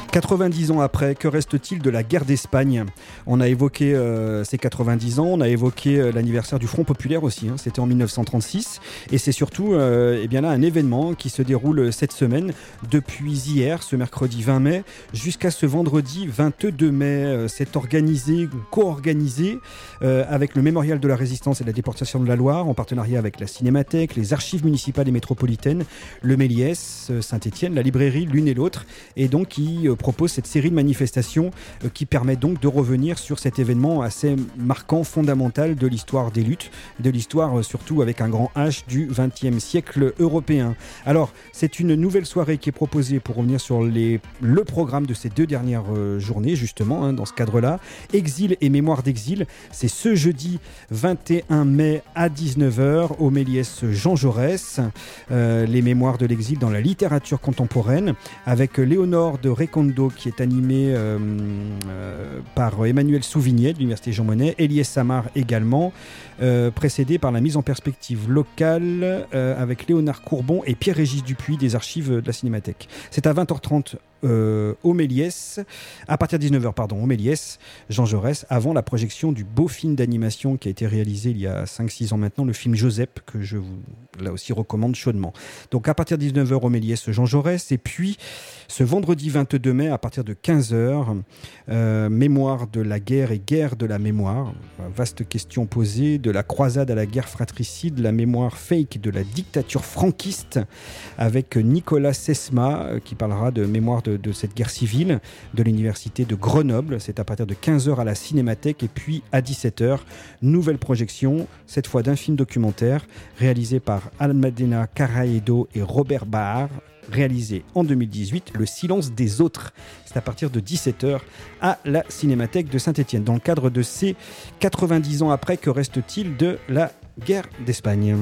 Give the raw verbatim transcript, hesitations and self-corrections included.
quatre-vingt-dix ans après, que reste-t-il de la guerre d'Espagne ? On a évoqué euh, ces quatre-vingt-dix ans, on a évoqué euh, l'anniversaire du Front populaire aussi, hein, c'était en mille neuf cent trente-six, et c'est surtout euh, eh bien là, un événement qui se déroule cette semaine, depuis hier, ce mercredi vingt mai, jusqu'à ce vendredi vingt-deux mai. Euh, c'est organisé, co-organisé euh, avec le Mémorial de la Résistance et de la Déportation de la Loire, en partenariat avec la Cinémathèque, les archives municipales et métropolitaines, le Méliès, euh, Saint-Étienne, la librairie, l'une et l'autre, et donc qui euh, propose cette série de manifestations euh, qui permet donc de revenir sur cet événement assez marquant, fondamental de l'histoire des luttes, de l'histoire euh, surtout avec un grand H du vingtième siècle européen. Alors, c'est une nouvelle soirée qui est proposée pour revenir sur les, le programme de ces deux dernières euh, journées, justement, hein, dans ce cadre-là. Exil et mémoire d'exil, c'est ce jeudi vingt et un mai à dix-neuf heures au Méliès Jean Jaurès, euh, les mémoires de l'exil dans la littérature contemporaine, avec Léonore de Recondo qui est animé euh, euh, par Emmanuel Souvignet de l'Université Jean Monnet, Eliès Samar également, euh, précédé par la mise en perspective locale euh, avec Léonard Courbon et Pierre-Régis Dupuis des archives de la Cinémathèque. C'est à vingt heures trente Euh, au Méliès, à partir de dix-neuf heures, pardon, au Méliès, Jean Jaurès, avant la projection du beau film d'animation qui a été réalisé il y a cinq six ans maintenant, le film Joseph, que je vous, là aussi, recommande chaudement. Donc, à partir de dix-neuf heures au Méliès, Jean Jaurès, et puis, ce vendredi vingt-deux mai, à partir de quinze heures, euh, mémoire de la guerre et guerre de la mémoire, vaste question posée, de la croisade à la guerre fratricide, la mémoire fake de la dictature franquiste, avec Nicolas Sesma, euh, qui parlera de mémoire de De, de cette guerre civile de l'université de Grenoble. C'est à partir de quinze heures à la Cinémathèque, et puis à dix-sept heures, nouvelle projection, cette fois d'un film documentaire réalisé par Almadena Caraedo et Robert Bahar, réalisé en deux mille dix-huit, Le silence des autres. C'est à partir de dix-sept heures à la Cinémathèque de Saint-Étienne. Dans le cadre de ces quatre-vingt-dix ans après, que reste-t-il de la guerre d'Espagne ?